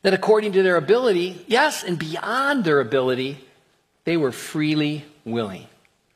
That according to their ability, yes, and beyond their ability, they were freely willing.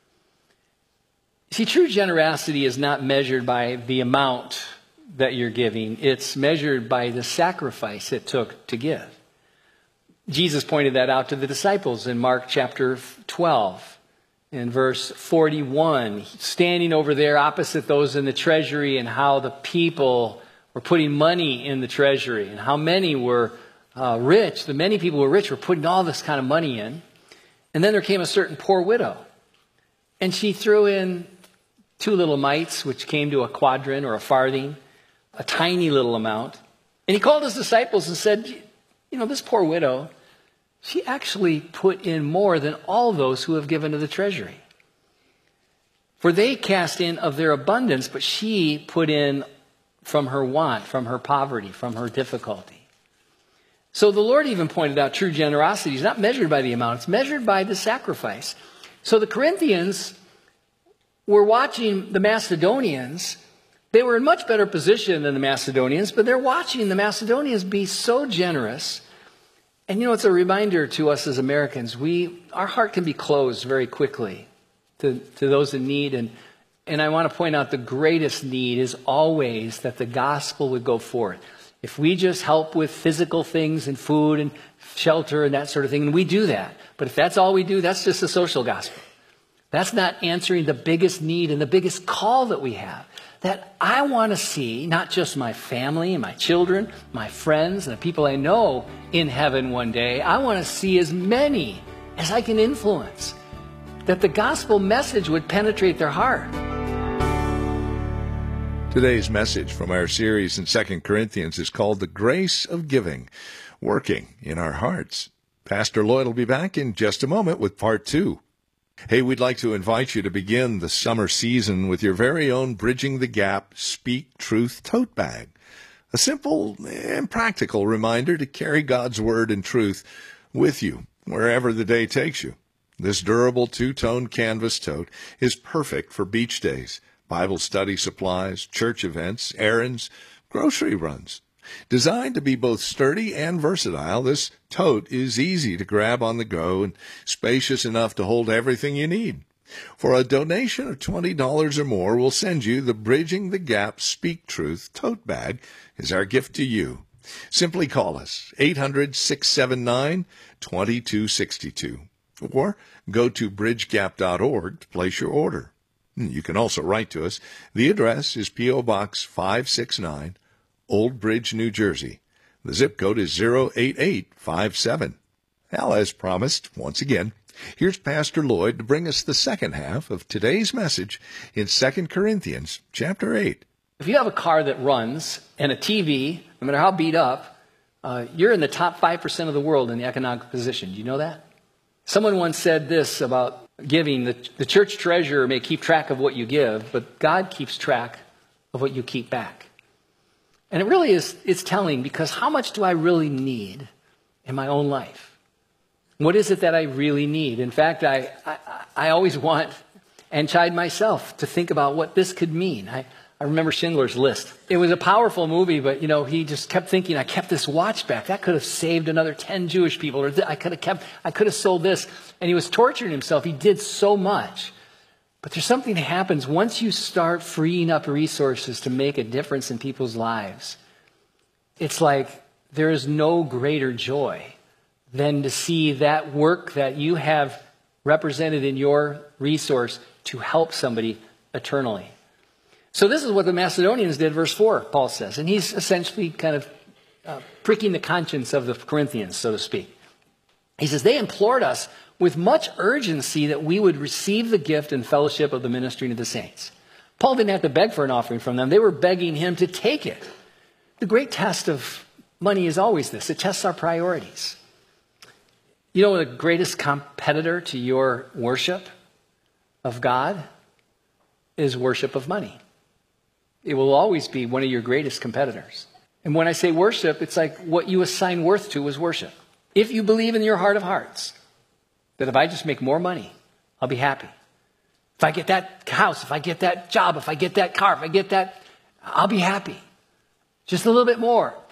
See, true generosity is not measured by the amount that you're giving. It's measured by the sacrifice it took to give. Jesus pointed that out to the disciples in Mark chapter 12, in verse 41, standing over there opposite those in the treasury, and how the people were putting money in the treasury, and how many were rich. The many people who were rich were putting all this kind of money in. And then there came a certain poor widow, and she threw in 2 little mites, which came to a quadrant or a farthing, a tiny little amount. And he called his disciples and said, you know, this poor widow, she actually put in more than all those who have given to the treasury. For they cast in of their abundance, but she put in from her want, from her poverty, from her difficulty. So the Lord even pointed out true generosity is not measured by the amount, it's measured by the sacrifice. So the Corinthians were watching the Macedonians. They were in much better position than the Macedonians, but they're watching the Macedonians be so generous. And you know, it's a reminder to us as Americans, our heart can be closed very quickly to those in need. And I want to point out the greatest need is always that the gospel would go forth. If we just help with physical things and food and shelter and that sort of thing, and we do that. But if that's all we do, that's just a social gospel. That's not answering the biggest need and the biggest call that we have. That I want to see not just my family and my children, my friends, and the people I know in heaven one day. I want to see as many as I can influence. That the gospel message would penetrate their heart. Today's message from our series in 2 Corinthians is called The Grace of Giving, Working in Our Hearts. Pastor Lloyd will be back in just a moment with part 2. Hey, we'd like to invite you to begin the summer season with your very own Bridging the Gap Speak Truth tote bag. A simple and practical reminder to carry God's Word and truth with you wherever the day takes you. This durable 2-tone canvas tote is perfect for beach days, Bible study supplies, church events, errands, grocery runs. Designed to be both sturdy and versatile, this tote is easy to grab on the go and spacious enough to hold everything you need. For a donation of $20 or more, we'll send you the Bridging the Gap Speak Truth tote bag as our gift to you. Simply call us, 800-679-2262, or go to bridgegap.org to place your order. You can also write to us. The address is P.O. Box 569, Old Bridge, New Jersey. The zip code is 08857. Now, as promised, once again, here's Pastor Lloyd to bring us the second half of today's message in 2 Corinthians chapter 8. If you have a car that runs and a TV, no matter how beat up, you're in the top 5% of the world in the economic position. Do you know that? Someone once said this about giving. The church treasurer may keep track of what you give, but God keeps track of what you keep back. And it really it's telling, because how much do I really need in my own life? What is it that I really need? In fact, I always want and chide myself to think about what this could mean. I remember Schindler's List. It was a powerful movie, but he just kept thinking, I kept this watch back. That could have saved another 10 Jewish people, or I could have sold this. And he was torturing himself. He did so much. But there's something that happens once you start freeing up resources to make a difference in people's lives. It's like there is no greater joy than to see that work that you have represented in your resource to help somebody eternally. So this is what the Macedonians did, verse 4, Paul says. And he's essentially kind of pricking the conscience of the Corinthians, so to speak. He says, they implored us with much urgency that we would receive the gift and fellowship of the ministry to the saints. Paul didn't have to beg for an offering from them. They were begging him to take it. The great test of money is always this. It tests our priorities. You know, the greatest competitor to your worship of God is worship of money. It will always be one of your greatest competitors. And when I say worship, it's like what you assign worth to is worship. If you believe in your heart of hearts that if I just make more money, I'll be happy. If I get that house, if I get that job, if I get that car, if I get that, I'll be happy. Just a little bit more.